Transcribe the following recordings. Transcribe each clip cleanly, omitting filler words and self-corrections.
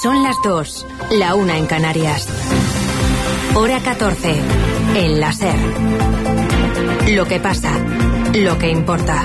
Son las 2, la 1 en Canarias. Hora 14, en la SER. Lo que pasa, lo que importa.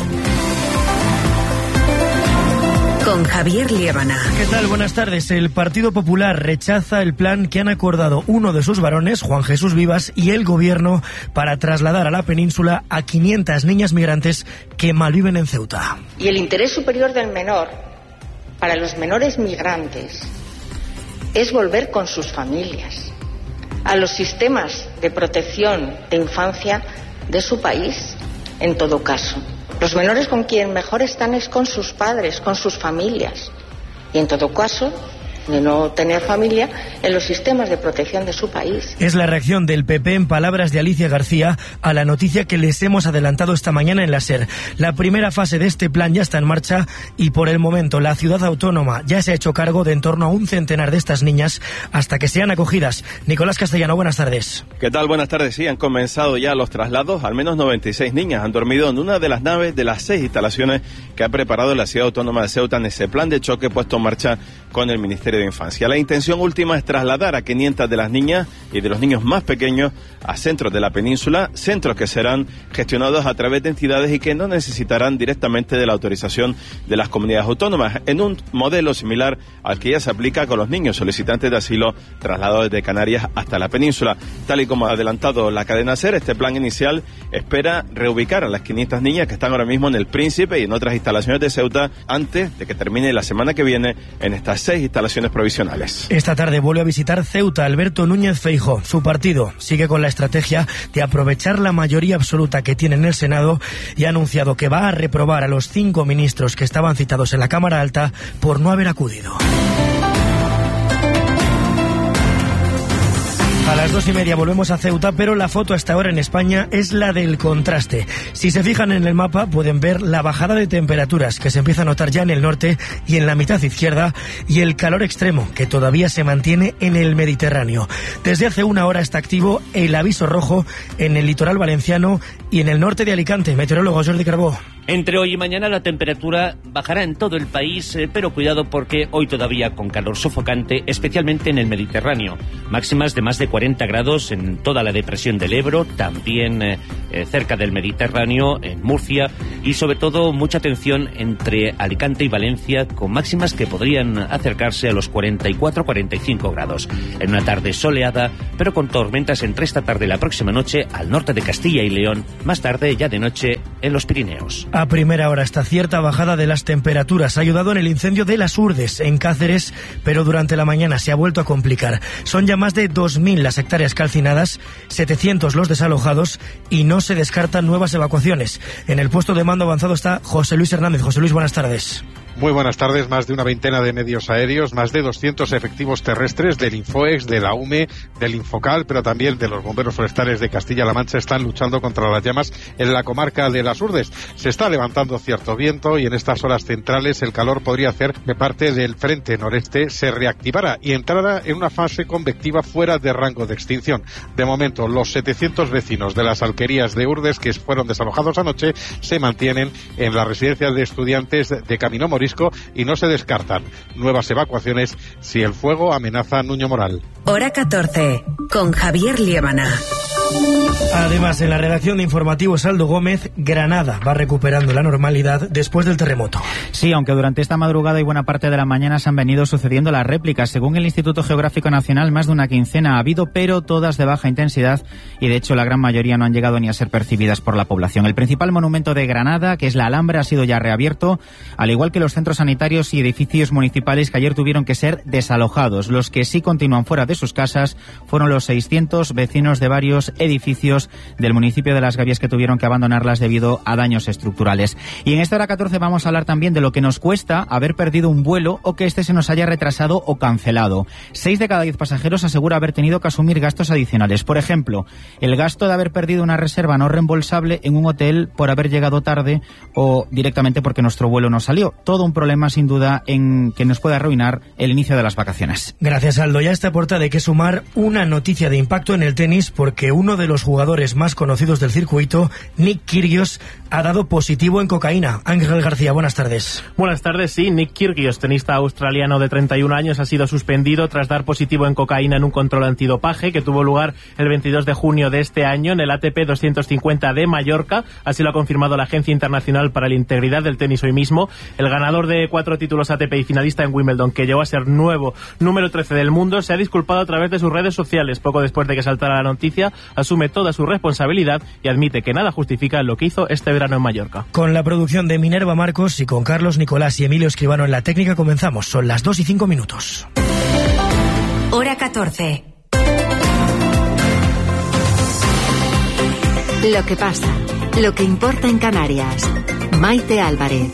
Con Javier Liébana. ¿Qué tal? Buenas tardes. El Partido Popular rechaza el plan que han acordado uno de sus varones, Juan Jesús Vivas, y el Gobierno para trasladar a la península a 500 niñas migrantes que malviven en Ceuta. Y el interés superior del menor, para los menores migrantes, es volver con sus familias a los sistemas de protección de infancia de su país, en todo caso. Los menores con quien mejor están es con sus padres, con sus familias. Y en todo caso, de no tener familia, en los sistemas de protección de su país. Es la reacción del PP, en palabras de Alicia García, a la noticia que les hemos adelantado esta mañana en la SER. La primera fase de este plan ya está en marcha y por el momento la ciudad autónoma ya se ha hecho cargo de en torno a un centenar de estas niñas hasta que sean acogidas. Nicolás Castellano, buenas tardes. ¿Qué tal? Buenas tardes. Sí, han comenzado ya los traslados. Al menos 96 niñas han dormido en una de las naves de las 6 instalaciones que ha preparado la ciudad autónoma de Ceuta en ese plan de choque puesto en marcha con el Ministerio de Infancia. La intención última es trasladar a 500 de las niñas y de los niños más pequeños a centros de la península, centros que serán gestionados a través de entidades y que no necesitarán directamente de la autorización de las comunidades autónomas, en un modelo similar al que ya se aplica con los niños solicitantes de asilo trasladados desde Canarias hasta la península. Tal y como ha adelantado la cadena SER, este plan inicial espera reubicar a las 500 niñas que están ahora mismo en el Príncipe y en otras instalaciones de Ceuta antes de que termine la semana que viene en estas 6 instalaciones provisionales. Esta tarde vuelve a visitar Ceuta Alberto Núñez Feijóo. Su partido sigue con la estrategia de aprovechar la mayoría absoluta que tiene en el Senado y ha anunciado que va a reprobar a los 5 ministros que estaban citados en la Cámara Alta por no haber acudido. A las 2:30 volvemos a Ceuta, pero la foto hasta ahora en España es la del contraste. Si se fijan en el mapa pueden ver la bajada de temperaturas que se empieza a notar ya en el norte y en la mitad izquierda y el calor extremo que todavía se mantiene en el Mediterráneo. Desde hace una hora está activo el aviso rojo en el litoral valenciano y en el norte de Alicante. Meteorólogo Jordi Carbó. Entre hoy y mañana la temperatura bajará en todo el país, pero cuidado porque hoy todavía con calor sofocante, especialmente en el Mediterráneo. Máximas de más de 40 grados en toda la depresión del Ebro, también cerca del Mediterráneo, en Murcia, y sobre todo mucha atención entre Alicante y Valencia, con máximas que podrían acercarse a los 44-45 grados. En una tarde soleada, pero con tormentas entre esta tarde y la próxima noche al norte de Castilla y León, más tarde ya de noche en los Pirineos. A primera hora esta cierta bajada de las temperaturas ha ayudado en el incendio de Las Urdes, en Cáceres, pero durante la mañana se ha vuelto a complicar. Son ya más de 2.000 las hectáreas calcinadas, 700 los desalojados y no se descartan nuevas evacuaciones. En el puesto de mando avanzado está José Luis Hernández. José Luis, buenas tardes. Muy buenas tardes. Más de una veintena de medios aéreos, más de 200 efectivos terrestres del Infoex, de la UME, del Infocal, pero también de los bomberos forestales de Castilla-La Mancha están luchando contra las llamas en la comarca de Las Urdes. Se está levantando cierto viento y en estas horas centrales el calor podría hacer que parte del frente noreste se reactivara y entrara en una fase convectiva fuera de rango de extinción. De momento, los 700 vecinos de las alquerías de Urdes que fueron desalojados anoche se mantienen en la residencia de estudiantes de Camino Morisco y no se descartan nuevas evacuaciones si el fuego amenaza a Nuño Moral. Hora 14, con Javier Liébana. Además, en la redacción de Informativos Aldo Gómez, Granada va recuperando la normalidad después del terremoto. Sí, aunque durante esta madrugada y buena parte de la mañana se han venido sucediendo las réplicas. Según el Instituto Geográfico Nacional, más de una quincena ha habido, pero todas de baja intensidad y de hecho la gran mayoría no han llegado ni a ser percibidas por la población. El principal monumento de Granada, que es la Alhambra, ha sido ya reabierto, al igual que los centros sanitarios y edificios municipales que ayer tuvieron que ser desalojados. Los que sí continúan fuera de sus casas fueron los 600 vecinos de varios edificios del municipio de Las Gavias que tuvieron que abandonarlas debido a daños estructurales. Y en esta hora 14 vamos a hablar también de lo que nos cuesta haber perdido un vuelo o que este se nos haya retrasado o cancelado. 6 de cada 10 pasajeros asegura haber tenido que asumir gastos adicionales. Por ejemplo, el gasto de haber perdido una reserva no reembolsable en un hotel por haber llegado tarde o directamente porque nuestro vuelo no salió. Todo un problema sin duda en que nos puede arruinar el inicio de las vacaciones. Gracias, Aldo. Ya está a puerta de que sumar una noticia de impacto en el tenis porque uno uno de los jugadores más conocidos del circuito, Nick Kyrgios, ha dado positivo en cocaína. Ángel García, buenas tardes. Buenas tardes, sí. Nick Kyrgios, tenista australiano de 31 años, ha sido suspendido tras dar positivo en cocaína en un control antidopaje que tuvo lugar el 22 de junio de este año en el ATP 250 de Mallorca. Así lo ha confirmado la Agencia Internacional para la Integridad del Tenis hoy mismo. El ganador de 4 títulos ATP y finalista en Wimbledon, que llegó a ser nuevo número 13 del mundo, se ha disculpado a través de sus redes sociales. Poco después de que saltara la noticia, asume toda su responsabilidad y admite que nada justifica lo que hizo este verano en Mallorca. Con la producción de Minerva Marcos y con Carlos Nicolás y Emilio Escribano en la técnica comenzamos. Son las 2:05. Hora 14. Lo que pasa, lo que importa en Canarias. Maite Álvarez.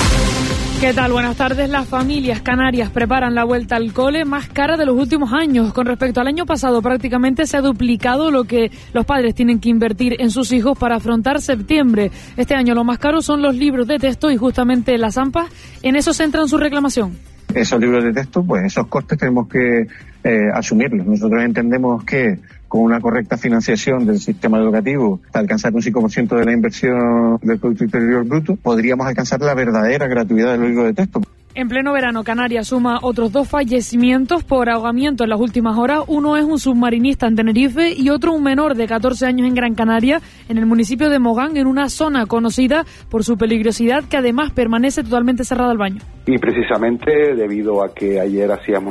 ¿Qué tal? Buenas tardes. Las familias canarias preparan la vuelta al cole más cara de los últimos años. Con respecto al año pasado, prácticamente se ha duplicado lo que los padres tienen que invertir en sus hijos para afrontar septiembre. Este año lo más caro son los libros de texto y justamente las AMPA en eso centran su reclamación. Esos libros de texto, pues esos costes tenemos que asumirlos. Nosotros entendemos que con una correcta financiación del sistema educativo, para alcanzar un 5% de la inversión del Producto Interior Bruto, podríamos alcanzar la verdadera gratuidad del libro de texto. En pleno verano, Canarias suma otros 2 fallecimientos por ahogamiento en las últimas horas. Uno es un submarinista en Tenerife y otro un menor de 14 años en Gran Canaria, en el municipio de Mogán, en una zona conocida por su peligrosidad, que además permanece totalmente cerrada al baño. Y precisamente debido a que ayer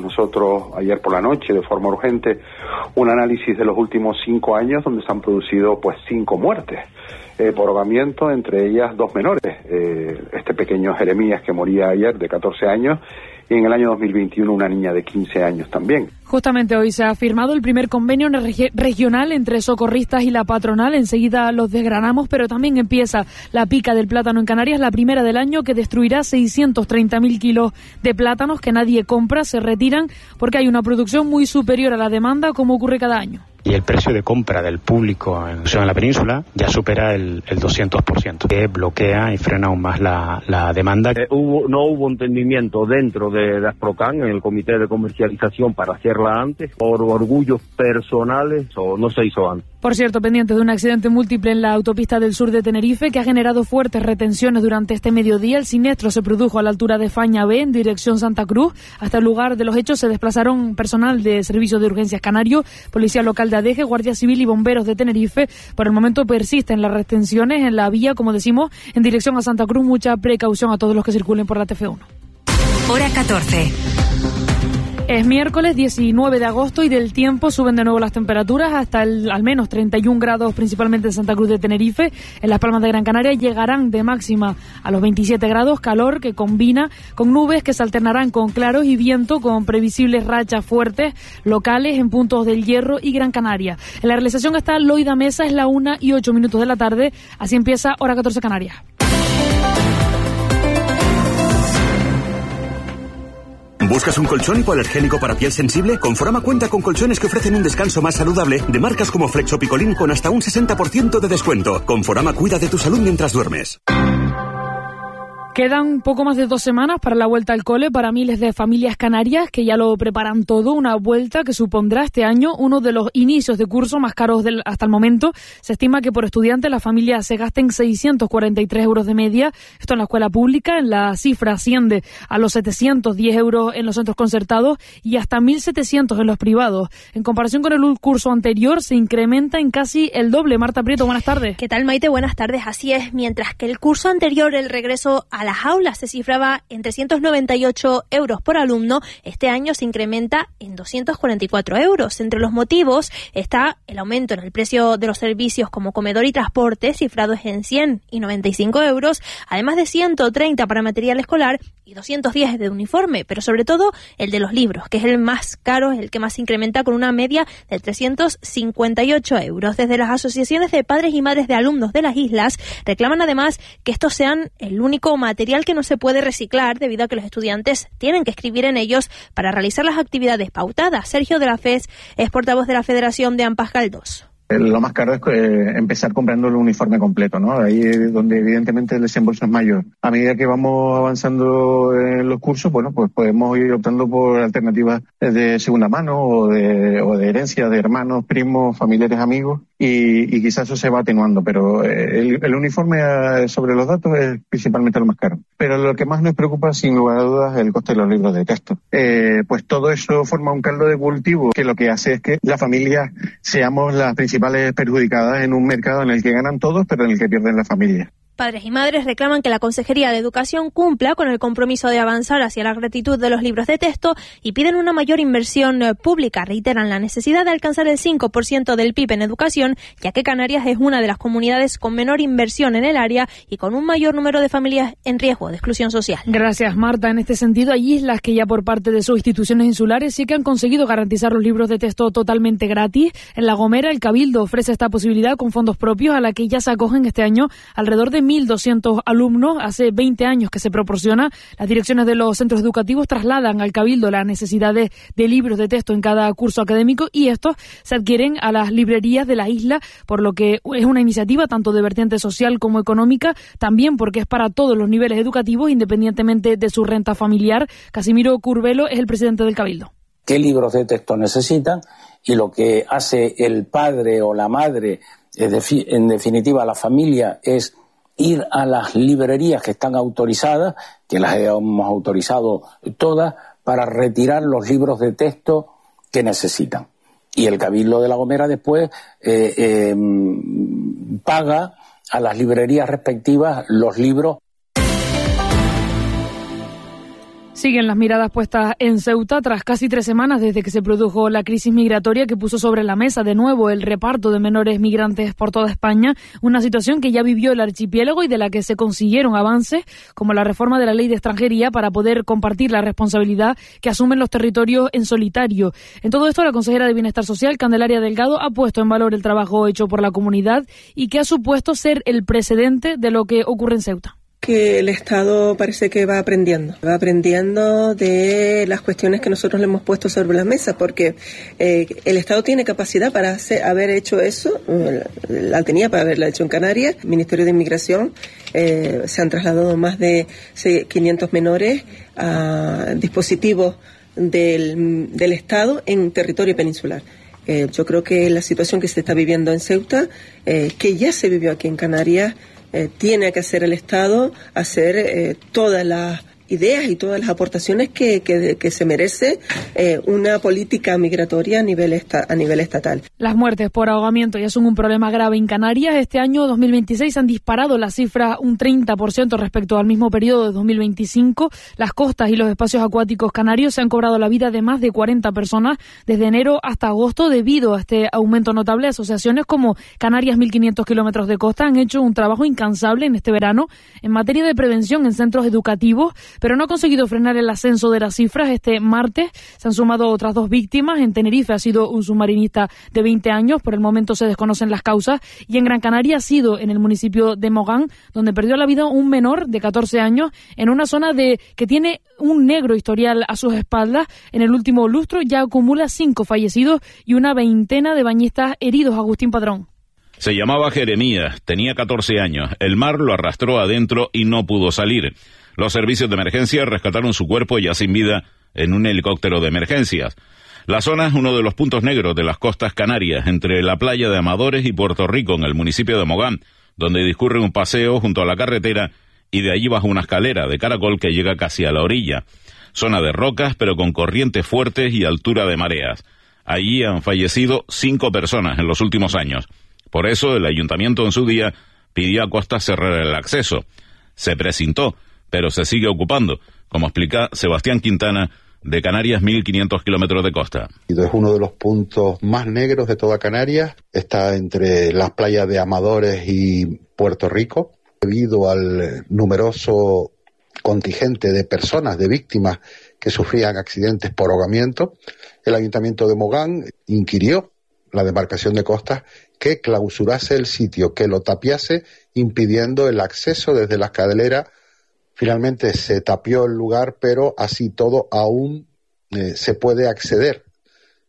por la noche, de forma urgente, un análisis de los últimos 5 años donde se han producido 5 muertes por ahogamiento, entre ellas 2 menores. Este pequeño Jeremías que moría ayer de 14 años y en el año 2021 una niña de 15 años también. Justamente hoy se ha firmado el primer convenio regional entre socorristas y la patronal. Enseguida los desgranamos, pero también empieza la pica del plátano en Canarias, la primera del año, que destruirá 630.000 kilos de plátanos que nadie compra, se retiran porque hay una producción muy superior a la demanda, como ocurre cada año. Y el precio de compra del público en la península ya supera el 200%, que bloquea y frena aún más la demanda. No hubo entendimiento dentro de Asprocan, en el comité de comercialización, para hacerla antes. Por orgullos personales, o no se hizo antes. Por cierto, pendiente de un accidente múltiple en la autopista del sur de Tenerife que ha generado fuertes retenciones durante este mediodía. El siniestro se produjo a la altura de Faña B, en dirección Santa Cruz. Hasta el lugar de los hechos se desplazaron personal de Servicio de Urgencias Canario, Policía Local de Adeje, Guardia Civil y Bomberos de Tenerife. Por el momento persisten las retenciones en la vía, como decimos, en dirección a Santa Cruz. Mucha precaución a todos los que circulen por la TF1. Hora 14. Es miércoles 19 de agosto y del tiempo suben de nuevo las temperaturas hasta al menos 31 grados, principalmente en Santa Cruz de Tenerife. En Las Palmas de Gran Canaria llegarán de máxima a los 27 grados, calor que combina con nubes que se alternarán con claros y viento, con previsibles rachas fuertes locales en puntos del Hierro y Gran Canaria. En la realización está Loida Mesa, es la 1:08 de la tarde. Así empieza Hora 14 Canarias. ¿Buscas un colchón hipoalergénico para piel sensible? Conforama cuenta con colchones que ofrecen un descanso más saludable de marcas como Flexo Picolín con hasta un 60% de descuento. Conforama cuida de tu salud mientras duermes. Quedan poco más de 2 semanas para la vuelta al cole para miles de familias canarias que ya lo preparan todo. Una vuelta que supondrá este año uno de los inicios de curso más caros hasta el momento. Se estima que por estudiante las familias se gasten 643 euros de media. Esto en la escuela pública. En la cifra asciende a los 710 euros en los centros concertados y hasta 1.700 en los privados. En comparación con el curso anterior, se incrementa en casi el doble. Marta Prieto, buenas tardes. ¿Qué tal, Maite? Buenas tardes. Así es. Mientras que el curso anterior, el regreso a las aulas se cifraba en 398 euros por alumno, este año se incrementa en 244 euros. Entre los motivos está el aumento en el precio de los servicios como comedor y transporte, cifrados en 100 y 95 euros, además de 130 para material escolar y 210 de uniforme, pero sobre todo el de los libros, que es el más caro, es el que más se incrementa con una media de 358 euros. Desde las asociaciones de padres y madres de alumnos de las islas reclaman además que estos sean el único material que no se puede reciclar debido a que los estudiantes tienen que escribir en ellos para realizar las actividades pautadas. Sergio de la FES es portavoz de la Federación de AMPAs Galdós. Lo más caro es empezar comprando el uniforme completo, ¿no? Ahí es donde evidentemente el desembolso es mayor. A medida que vamos avanzando en los cursos, bueno, pues podemos ir optando por alternativas de segunda mano o de herencia de hermanos, primos, familiares, amigos, y quizás eso se va atenuando, pero el uniforme sobre los datos es principalmente lo más caro. Pero lo que más nos preocupa, sin lugar a dudas, es el coste de los libros de texto. Pues todo eso forma un caldo de cultivo que lo que hace es que las familias seamos las principales perjudicadas en un mercado en el que ganan todos, pero en el que pierden las familias. Padres y madres reclaman que la Consejería de Educación cumpla con el compromiso de avanzar hacia la gratuidad de los libros de texto y piden una mayor inversión pública. Reiteran la necesidad de alcanzar el 5% del PIB en educación, ya que Canarias es una de las comunidades con menor inversión en el área y con un mayor número de familias en riesgo de exclusión social. Gracias, Marta. En este sentido, hay islas que ya por parte de sus instituciones insulares sí que han conseguido garantizar los libros de texto totalmente gratis. En La Gomera, el Cabildo ofrece esta posibilidad con fondos propios, a la que ya se acogen este año alrededor de 1.200 alumnos. Hace 20 años que se proporciona. Las direcciones de los centros educativos trasladan al Cabildo las necesidades de libros de texto en cada curso académico y estos se adquieren a las librerías de la isla, por lo que es una iniciativa tanto de vertiente social como económica, también porque es para todos los niveles educativos, independientemente de su renta familiar. Casimiro Curvelo es el presidente del Cabildo. ¿Qué libros de texto necesitan? Y lo que hace el padre o la madre, en definitiva la familia, es ir a las librerías que están autorizadas, que las hemos autorizado todas, para retirar los libros de texto que necesitan. Y el Cabildo de La Gomera después paga a las librerías respectivas los libros. Siguen las miradas puestas en Ceuta tras casi 3 semanas desde que se produjo la crisis migratoria que puso sobre la mesa de nuevo el reparto de menores migrantes por toda España, una situación que ya vivió el archipiélago y de la que se consiguieron avances como la reforma de la ley de extranjería para poder compartir la responsabilidad que asumen los territorios en solitario. En todo esto, la consejera de Bienestar Social, Candelaria Delgado, ha puesto en valor el trabajo hecho por la comunidad y que ha supuesto ser el precedente de lo que ocurre en Ceuta. Que el Estado parece que va aprendiendo de las cuestiones que nosotros le hemos puesto sobre la mesa, porque el Estado tiene capacidad para haber hecho eso, la tenía para haberla hecho en Canarias. El Ministerio de Inmigración se han trasladado más de 500 menores a dispositivos del Estado en territorio peninsular. Yo creo que la situación que se está viviendo en Ceuta, que ya se vivió aquí en Canarias, tiene que hacer el Estado, hacer todas las ideas y todas las aportaciones que se merece una política migratoria a nivel estatal. Las muertes por ahogamiento ya son un problema grave en Canarias. Este año 2026 han disparado las cifras un 30% respecto al mismo periodo de 2025. Las costas y los espacios acuáticos canarios se han cobrado la vida de más de 40 personas desde enero hasta agosto. Debido a este aumento notable, asociaciones como Canarias 1500 kilómetros de costa han hecho un trabajo incansable en este verano en materia de prevención en centros educativos, pero no ha conseguido frenar el ascenso de las cifras. Este martes se han sumado otras 2 víctimas. En Tenerife ha sido un submarinista de 20 años, por el momento se desconocen las causas, y en Gran Canaria ha sido en el municipio de Mogán, donde perdió la vida un menor de 14 años en una zona que tiene un negro historial a sus espaldas. En el último lustro ya acumula 5 fallecidos y una veintena de bañistas heridos. Agustín Padrón. Se llamaba Jeremías, tenía 14 años. El mar lo arrastró adentro y no pudo salir. Los servicios de emergencia rescataron su cuerpo ya sin vida en un helicóptero de emergencias. La zona es uno de los puntos negros de las costas canarias, entre la playa de Amadores y Puerto Rico, en el municipio de Mogán, donde discurre un paseo junto a la carretera y de allí baja una escalera de caracol que llega casi a la orilla. Zona de rocas, pero con corrientes fuertes y altura de mareas. Allí han fallecido 5 personas en los últimos años. Por eso el ayuntamiento en su día pidió a Costa cerrar el acceso. Se precintó, pero se sigue ocupando, como explica Sebastián Quintana, de Canarias 1500 kilómetros de costa. Es uno de los puntos más negros de toda Canarias. Está entre las playas de Amadores y Puerto Rico. Debido al numeroso contingente de personas, de víctimas que sufrían accidentes por ahogamiento, el Ayuntamiento de Mogán inquirió la demarcación de costas que clausurase el sitio, que lo tapiase, impidiendo el acceso desde la escalera. Finalmente se tapió el lugar, pero así todo aún se puede acceder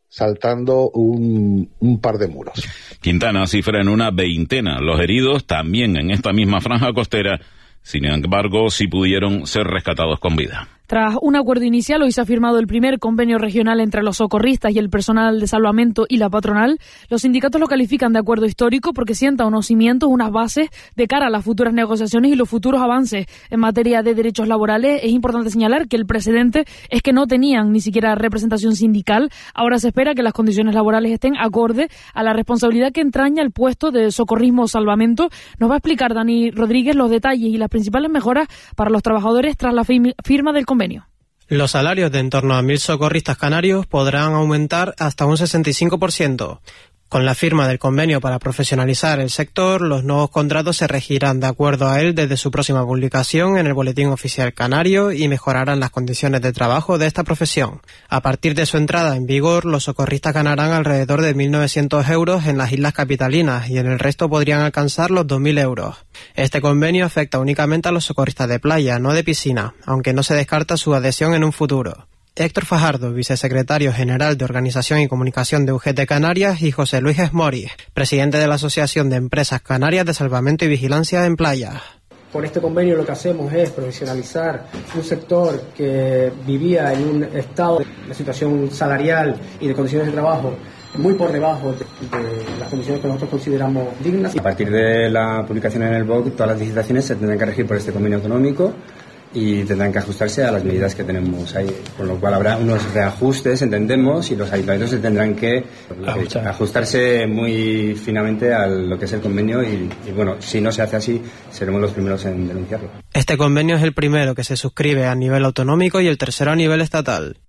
saltando un par de muros. Quintana cifra en una veintena los heridos también en esta misma franja costera, sin embargo sí pudieron ser rescatados con vida. Tras un acuerdo inicial, hoy se ha firmado el primer convenio regional entre los socorristas y el personal de salvamento y la patronal. Los sindicatos lo califican de acuerdo histórico porque sienta unos cimientos, unas bases de cara a las futuras negociaciones y los futuros avances en materia de derechos laborales. Es importante señalar que el precedente es que no tenían ni siquiera representación sindical. Ahora se espera que las condiciones laborales estén acorde a la responsabilidad que entraña el puesto de socorrismo o salvamento. Nos va a explicar Dani Rodríguez los detalles y las principales mejoras para los trabajadores tras la firma del convenio. Los salarios de en torno a 1.000 socorristas canarios podrán aumentar hasta un 65%. Con la firma del convenio para profesionalizar el sector, los nuevos contratos se regirán de acuerdo a él desde su próxima publicación en el Boletín Oficial Canario y mejorarán las condiciones de trabajo de esta profesión. A partir de su entrada en vigor, los socorristas ganarán alrededor de 1.900 euros en las islas capitalinas y en el resto podrían alcanzar los 2.000 euros. Este convenio afecta únicamente a los socorristas de playa, no de piscina, aunque no se descarta su adhesión en un futuro. Héctor Fajardo, vicesecretario general de Organización y Comunicación de UGT Canarias, y José Luis Esmori, presidente de la Asociación de Empresas Canarias de Salvamento y Vigilancia en Playas. Con este convenio lo que hacemos es profesionalizar un sector que vivía en un estado de situación salarial y de condiciones de trabajo muy por debajo de las condiciones que nosotros consideramos dignas. A partir de la publicación en el BOC, todas las licitaciones se tendrán que regir por este convenio autonómico y tendrán que ajustarse a las medidas que tenemos ahí, con lo cual habrá unos reajustes, entendemos, y los ayuntamientos se tendrán que ajustarse muy finamente a lo que es el convenio y bueno, si no se hace así, seremos los primeros en denunciarlo. Este convenio es el primero que se suscribe a nivel autonómico y el tercero a nivel estatal.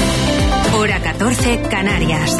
Hora 14, Canarias.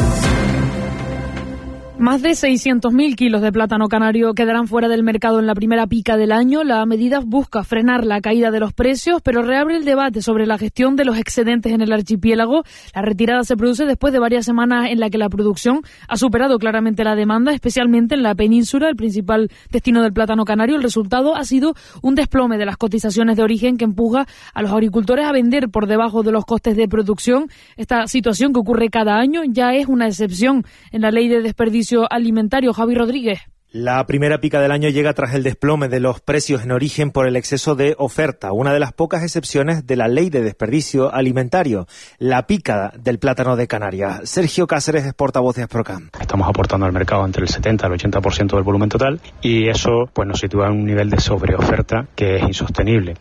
Más de 600.000 kilos de plátano canario quedarán fuera del mercado en la primera pica del año. La medida busca frenar la caída de los precios, pero reabre el debate sobre la gestión de los excedentes en el archipiélago. La retirada se produce después de varias semanas en la que la producción ha superado claramente la demanda, especialmente en la península, el principal destino del plátano canario. El resultado ha sido un desplome de las cotizaciones de origen que empuja a los agricultores a vender por debajo de los costes de producción. Esta situación, que ocurre cada año, ya es una excepción en la ley de desperdicio alimentario. Javi Rodríguez. La primera pica del año llega tras el desplome de los precios en origen por el exceso de oferta, una de las pocas excepciones de la ley de desperdicio alimentario, la pica del plátano de Canarias. Sergio Cáceres es portavoz de Asprocam. Estamos aportando al mercado entre el 70 al 80% del volumen total y eso pues nos sitúa en un nivel de sobreoferta que es insostenible.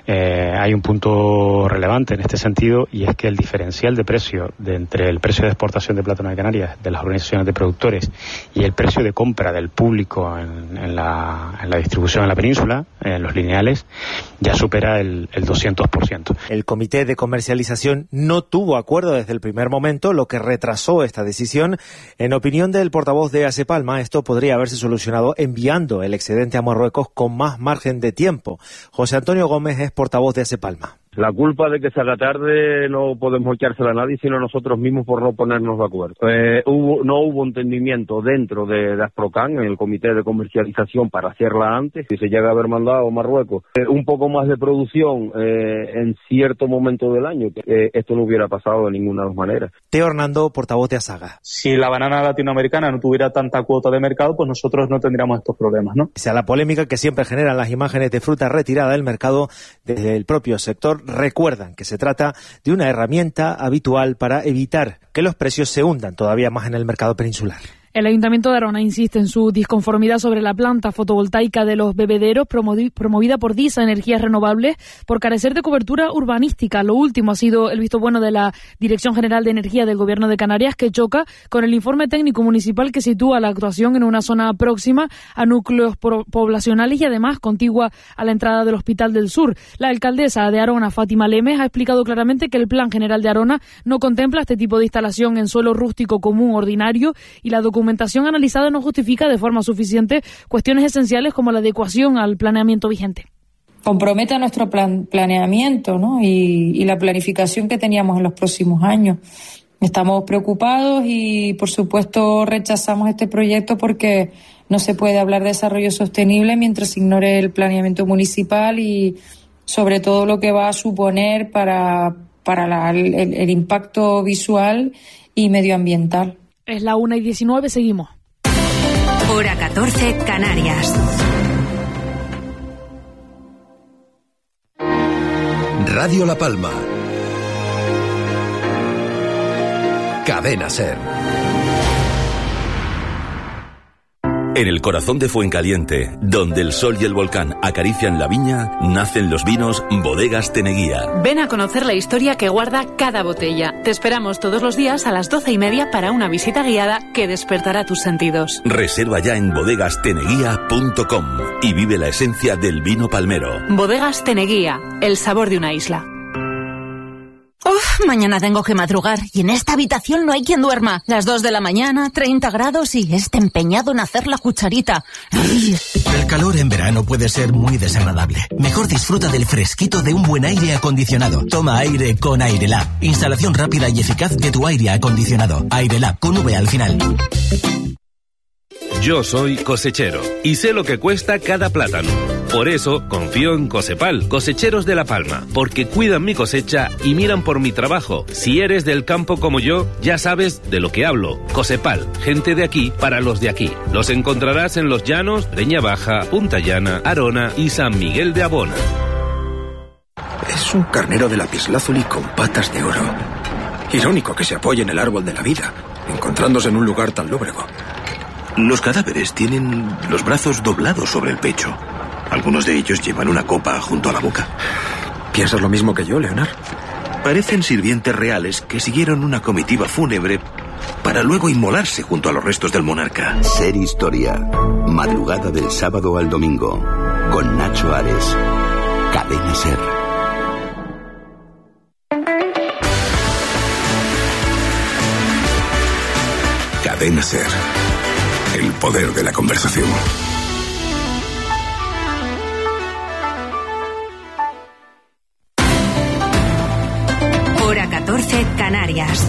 Hay un punto relevante en este sentido y es que el diferencial de precio entre el precio de exportación de plátano de Canarias de las organizaciones de productores y el precio de compra del público en la distribución en la península, en los lineales, ya supera el 200%. El Comité de Comercialización no tuvo acuerdo desde el primer momento, lo que retrasó esta decisión. En opinión del portavoz de Asepalma, esto podría haberse solucionado enviando el excedente a Marruecos con más margen de tiempo. José Antonio Gómez es portavoz de Asepalma. La culpa de que se haga tarde no podemos echársela a nadie, sino nosotros mismos por no ponernos de acuerdo. No hubo entendimiento dentro de Asprocan, en el comité de comercialización, para hacerla antes. Si se llega a haber mandado a Marruecos un poco más de producción en cierto momento del año, esto no hubiera pasado de ninguna de las maneras. Teo Hernando, portavoz de Asaga. Si la banana latinoamericana no tuviera tanta cuota de mercado, pues nosotros no tendríamos estos problemas, ¿no? Pese a la polémica que siempre generan las imágenes de fruta retirada del mercado, desde el propio sector recuerdan que se trata de una herramienta habitual para evitar que los precios se hundan todavía más en el mercado peninsular. El Ayuntamiento de Arona insiste en su disconformidad sobre la planta fotovoltaica de los bebederos promovida por DISA Energías Renovables por carecer de cobertura urbanística. Lo último ha sido el visto bueno de la Dirección General de Energía del Gobierno de Canarias, que choca con el informe técnico municipal que sitúa la actuación en una zona próxima a núcleos poblacionales y además contigua a la entrada del Hospital del Sur. La alcaldesa de Arona, Fátima Lemes, ha explicado claramente que el Plan General de Arona no contempla este tipo de instalación en suelo rústico común ordinario y la documentación analizada no justifica de forma suficiente cuestiones esenciales como la adecuación al planeamiento vigente. Compromete nuestro planeamiento, ¿no? y la planificación que teníamos en los próximos años. Estamos preocupados y, por supuesto, rechazamos este proyecto porque no se puede hablar de desarrollo sostenible mientras se ignore el planeamiento municipal y, sobre todo, lo que va a suponer para para el impacto visual y medioambiental. Es la 1:19, seguimos. Hora 14, Canarias. Radio La Palma. Cadena SER. En el corazón de Fuencaliente, donde el sol y el volcán acarician la viña, nacen los vinos Bodegas Teneguía. Ven a conocer la historia que guarda cada botella. Te esperamos todos los días a las 12:30 para una visita guiada que despertará tus sentidos. Reserva ya en bodegasteneguía.com y vive la esencia del vino palmero. Bodegas Teneguía, el sabor de una isla. Uf, mañana tengo que madrugar y en esta habitación no hay quien duerma. Las 2 de la mañana, 30 grados y este empeñado en hacer la cucharita. ¡Ay! El calor en verano puede ser muy desagradable. Mejor disfruta del fresquito de un buen aire acondicionado. Toma aire con Airelab. Instalación rápida y eficaz de tu aire acondicionado. Airelab, con V al final. Yo soy cosechero y sé lo que cuesta cada plátano. Por eso confío en Cosepal, cosecheros de La Palma, porque cuidan mi cosecha y miran por mi trabajo. Si eres del campo como yo, ya sabes de lo que hablo. Cosepal, gente de aquí para los de aquí. Los encontrarás en Los Llanos, Breña Baja, Punta Llana, Arona y San Miguel de Abona. Es un carnero de lapislázuli con patas de oro. Irónico que se apoye en el árbol de la vida, encontrándose en un lugar tan lóbrego. Los cadáveres tienen los brazos doblados sobre el pecho. Algunos de ellos llevan una copa junto a la boca. ¿Piensas lo mismo que yo, Leonard? Parecen sirvientes reales que siguieron una comitiva fúnebre para luego inmolarse junto a los restos del monarca. Ser Historia. Madrugada del sábado al domingo. Con Nacho Ares. Cadena SER. Cadena SER. El poder de la conversación. Hora 14, Canarias.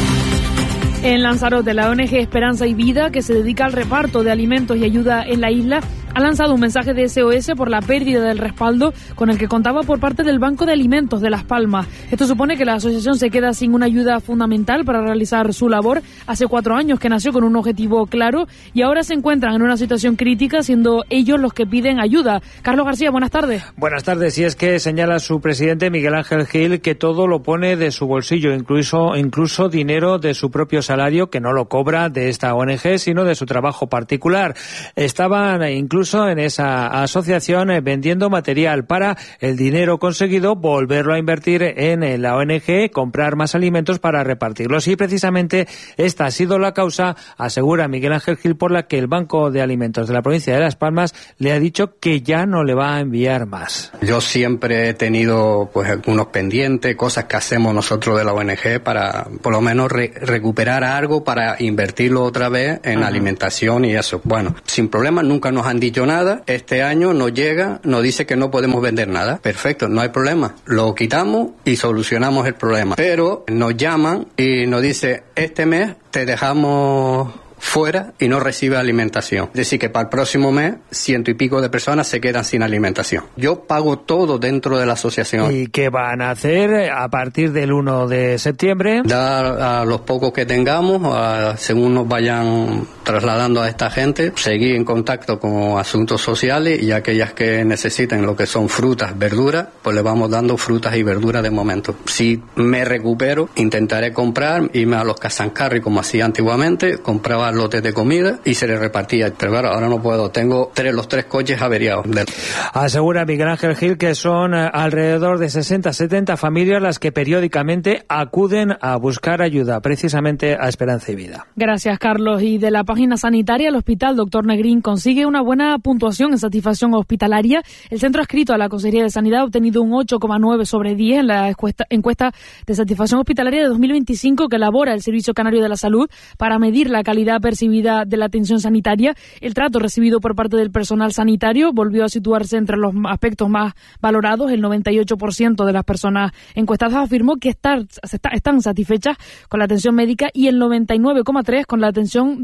En Lanzarote, la ONG Esperanza y Vida, que se dedica al reparto de alimentos y ayuda en la isla, ha lanzado un mensaje de SOS por la pérdida del respaldo con el que contaba por parte del Banco de Alimentos de Las Palmas. Esto supone que la asociación se queda sin una ayuda fundamental para realizar su labor. Hace 4 años que nació con un objetivo claro y ahora se encuentran en una situación crítica, siendo ellos los que piden ayuda. Carlos García, buenas tardes. Buenas tardes. Y es que señala su presidente Miguel Ángel Gil que todo lo pone de su bolsillo, incluso dinero de su propio salario, que no lo cobra de esta ONG, sino de su trabajo particular. Estaban incluso en esa asociación vendiendo material para el dinero conseguido volverlo a invertir en la ONG, comprar más alimentos para repartirlos. Y precisamente esta ha sido la causa, asegura Miguel Ángel Gil, por la que el Banco de Alimentos de la provincia de Las Palmas le ha dicho que ya no le va a enviar más. Yo siempre he tenido pues algunos pendientes, cosas que hacemos nosotros de la ONG para por lo menos recuperar algo para invertirlo otra vez en alimentación y eso. Bueno, sin problema, nunca nos han dicho nada. Este año nos llega, nos dice que no podemos vender nada. Perfecto, no hay problema. Lo quitamos y solucionamos el problema. Pero nos llaman y nos dice, este mes te dejamos fuera y no recibe alimentación. Es decir, que para el próximo mes 100 y pico de personas se quedan sin alimentación. Yo pago todo dentro de la asociación. ¿Y qué van a hacer a partir del 1 de septiembre? Dar a los pocos que tengamos, según nos vayan trasladando a esta gente, seguir en contacto con asuntos sociales y aquellas que necesiten lo que son frutas, verduras, pues le vamos dando frutas y verduras de momento. Si me recupero, intentaré comprar, irme a los Casancarri como hacía antiguamente, compraba lotes de comida y se les repartía. Pero claro, ahora no puedo. Tengo los tres coches averiados. Asegura Miguel Ángel Gil que son alrededor de 60-70 familias las que periódicamente acuden a buscar ayuda, precisamente a Esperanza y Vida. Gracias, Carlos. Y de la página sanitaria, el Hospital Dr. Negrín consigue una buena puntuación en satisfacción hospitalaria. El centro adscrito a la Consejería de Sanidad ha obtenido un 8,9 sobre 10 en la encuesta de satisfacción hospitalaria de 2025 que elabora el Servicio Canario de la Salud para medir la calidad percibida de la atención sanitaria. El trato recibido por parte del personal sanitario volvió a situarse entre los aspectos más valorados. El 98% de las personas encuestadas afirmó que están satisfechas con la atención médica y el 99,3% con la atención de enfermería.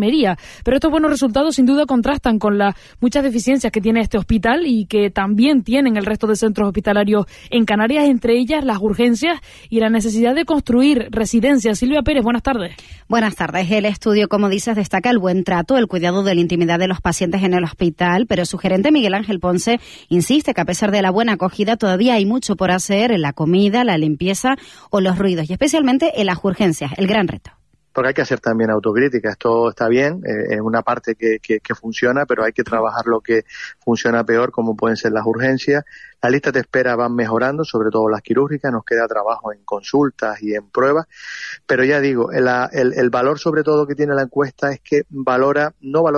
Almería. Pero estos buenos resultados sin duda contrastan con las muchas deficiencias que tiene este hospital y que también tienen el resto de centros hospitalarios en Canarias, entre ellas las urgencias y la necesidad de construir residencias. Silvia Pérez, buenas tardes. Buenas tardes. El estudio, como dices, destaca el buen trato, el cuidado de la intimidad de los pacientes en el hospital, pero su gerente Miguel Ángel Ponce insiste que a pesar de la buena acogida todavía hay mucho por hacer en la comida, la limpieza o los ruidos, y especialmente en las urgencias, el gran reto. Porque hay que hacer también autocrítica. Esto está bien, es una parte que funciona, pero hay que trabajar lo que funciona peor, como pueden ser las urgencias. Las listas de espera van mejorando, sobre todo las quirúrgicas, nos queda trabajo en consultas y en pruebas, pero ya digo, el valor sobre todo que tiene la encuesta es que no valora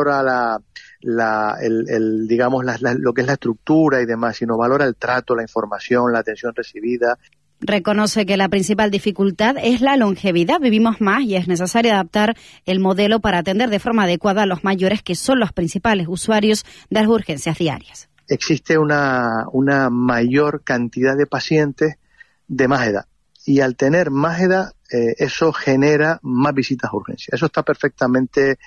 lo que es la estructura y demás, sino valora el trato, la información, la atención recibida. Reconoce que la principal dificultad es la longevidad. Vivimos más y es necesario adaptar el modelo para atender de forma adecuada a los mayores, que son los principales usuarios de las urgencias diarias. Existe una mayor cantidad de pacientes de más edad. Y al tener más edad, eso genera más visitas a urgencias. Eso está perfectamente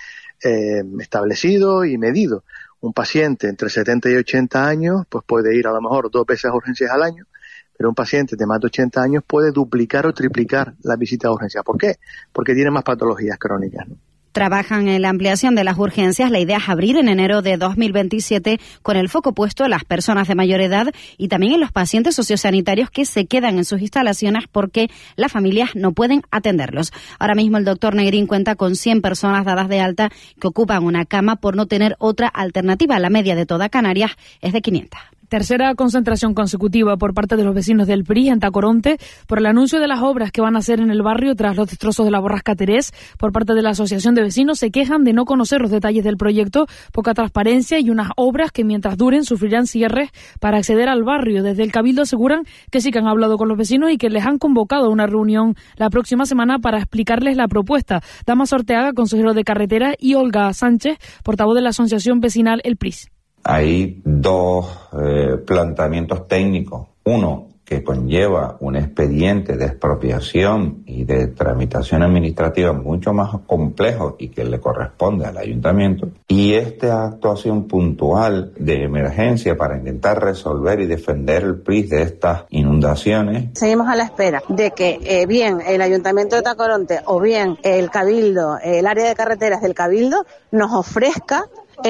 establecido y medido. Un paciente entre 70 y 80 años pues puede ir a lo mejor 2 veces a urgencias al año, pero un paciente de más de 80 años puede duplicar o triplicar la visita a urgencias. ¿Por qué? Porque tiene más patologías crónicas, ¿no? Trabajan en la ampliación de las urgencias. La idea es abrir en enero de 2027 con el foco puesto en las personas de mayor edad y también en los pacientes sociosanitarios que se quedan en sus instalaciones porque las familias no pueden atenderlos. Ahora mismo el doctor Negrín cuenta con 100 personas dadas de alta que ocupan una cama por no tener otra alternativa. La media de toda Canarias es de 500. Tercera concentración consecutiva por parte de los vecinos del PRI en Tacoronte por el anuncio de las obras que van a hacer en el barrio tras los destrozos de la borrasca Terés. Por parte de la Asociación de Vecinos se quejan de no conocer los detalles del proyecto, poca transparencia y unas obras que mientras duren sufrirán cierres para acceder al barrio. Desde el Cabildo aseguran que sí que han hablado con los vecinos y que les han convocado a una reunión la próxima semana para explicarles la propuesta. Damaso Orteaga, consejero de Carretera, y Olga Sánchez, portavoz de la Asociación Vecinal El PRIS. Hay dos planteamientos técnicos. Uno, que conlleva un expediente de expropiación y de tramitación administrativa mucho más complejo y que le corresponde al ayuntamiento. Y esta actuación puntual de emergencia para intentar resolver y defender el PRIS de estas inundaciones. Seguimos a la espera de que bien el Ayuntamiento de Tacoronte o bien el Cabildo, el área de carreteras del Cabildo, nos ofrezca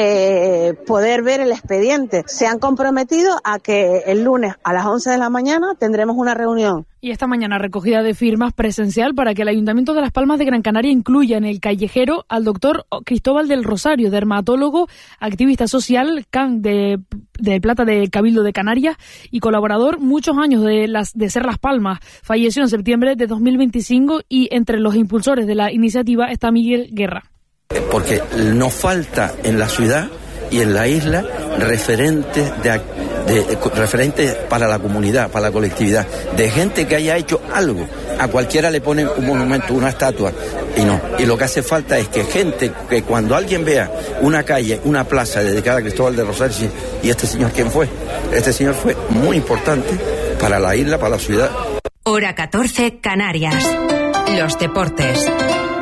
poder ver el expediente. Se han comprometido a que el lunes a las 11 de la mañana tendremos una reunión. Y esta mañana recogida de firmas presencial para que el Ayuntamiento de Las Palmas de Gran Canaria incluya en el callejero al doctor Cristóbal del Rosario, dermatólogo, activista social, can de plata del Cabildo de Canarias y colaborador muchos años de Ser Las Palmas. Falleció en septiembre de 2025 y entre los impulsores de la iniciativa está Miguel Guerra. Porque nos falta en la ciudad y en la isla referentes para la comunidad, para la colectividad, de gente que haya hecho algo. A cualquiera le ponen un monumento, una estatua, y no. Y lo que hace falta es que gente, que cuando alguien vea una calle, una plaza dedicada a Cristóbal de Rosario, dice, ¿y este señor quién fue? Este señor fue muy importante para la isla, para la ciudad. Hora 14, Canarias. Los deportes.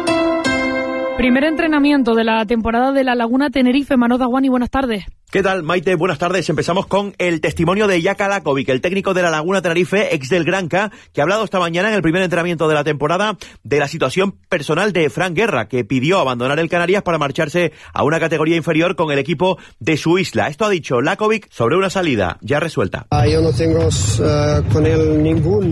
Primer entrenamiento de la temporada de La Laguna Tenerife. Manolo Daguani, buenas tardes. ¿Qué tal, Maite? Buenas tardes. Empezamos con el testimonio de Jaka Lakovic, el técnico de La Laguna Tenerife, ex del Granca, que ha hablado esta mañana en el primer entrenamiento de la temporada de la situación personal de Fran Guerra, que pidió abandonar el Canarias para marcharse a una categoría inferior con el equipo de su isla. Esto ha dicho Lakovic sobre una salida ya resuelta. Yo no tengo con él ningún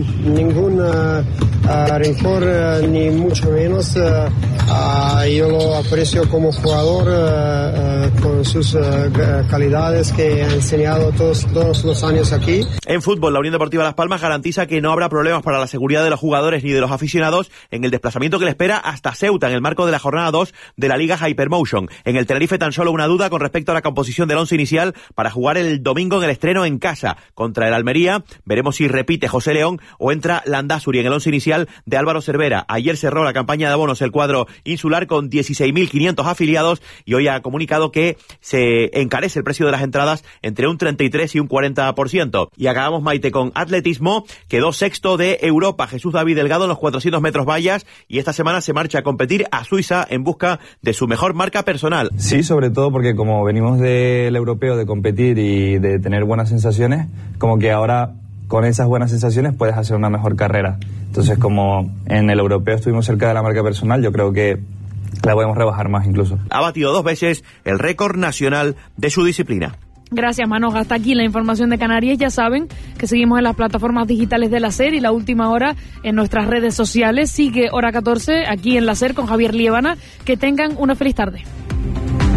rencor, ni mucho menos. Yo lo aprecio como jugador con sus calidades que ha enseñado todos los años aquí. En fútbol, la Unión Deportiva Las Palmas garantiza que no habrá problemas para la seguridad de los jugadores ni de los aficionados en el desplazamiento que le espera hasta Ceuta en el marco de la jornada 2 de la Liga Hypermotion. En el Tenerife tan solo una duda con respecto a la composición del once inicial para jugar el domingo en el estreno en casa contra el Almería. Veremos si repite José León o entra Landázuri en el once inicial de Álvaro Cervera. Ayer cerró la campaña de abonos el cuadro insular con 16.500 afiliados y hoy ha comunicado que se encarece el precio de las entradas entre un 33 y un 40%. Y acabamos, Maite, con atletismo. Quedó sexto de Europa Jesús David Delgado en los 400 metros vallas y esta semana se marcha a competir a Suiza en busca de su mejor marca personal. Sí, sobre todo porque como venimos del europeo de competir y de tener buenas sensaciones, como que ahora con esas buenas sensaciones puedes hacer una mejor carrera. Entonces, como en el europeo estuvimos cerca de la marca personal, yo creo que la podemos rebajar más incluso. Ha batido 2 veces el récord nacional de su disciplina. Gracias, Manoja. Hasta aquí la información de Canarias. Ya saben que seguimos en las plataformas digitales de la SER y la última hora en nuestras redes sociales. Sigue Hora 14 aquí en la SER con Javier Liébana. Que tengan una feliz tarde.